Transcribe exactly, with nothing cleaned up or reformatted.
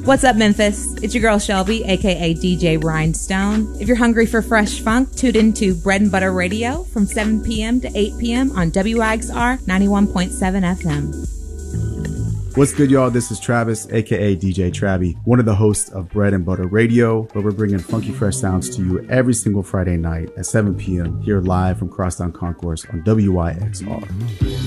What's up, Memphis? It's your girl Shelby, aka D J Rhinestone. If you're hungry for fresh funk, tune into Bread and Butter Radio from seven p.m. to eight p.m. on W I X R ninety-one point seven F M. What's good, y'all? This is Travis, aka D J Travie, one of the hosts of Bread and Butter Radio, where we're bringing funky fresh sounds to you every single Friday night at seven p.m. here live from Crosstown Concourse on W I X R.